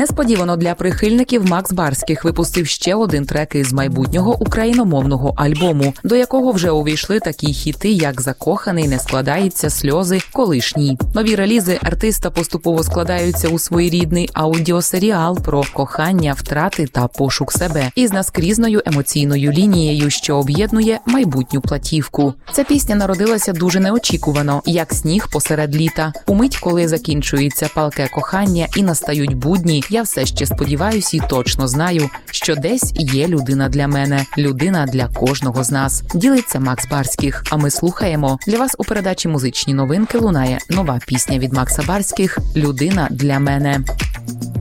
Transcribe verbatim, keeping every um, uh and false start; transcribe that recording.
Несподівано для прихильників Макс Барських випустив ще один трек із майбутнього україномовного альбому, до якого вже увійшли такі хіти, як «Закоханий», «Не складається», «Сльози», «Колишній». Нові релізи артиста поступово складаються у своєрідний аудіосеріал про кохання, втрати та пошук себе із наскрізною емоційною лінією, що об'єднує майбутню платівку. Ця пісня народилася дуже неочікувано, як сніг посеред літа. Умить, коли закінчується палке кохання і настають будні, я все ще сподіваюся і точно знаю, що десь є людина для мене, людина для кожного з нас. Ділиться Макс Барських, а ми слухаємо. Для вас у передачі «Музичні новинки» лунає нова пісня від Макса Барських «Людина для мене».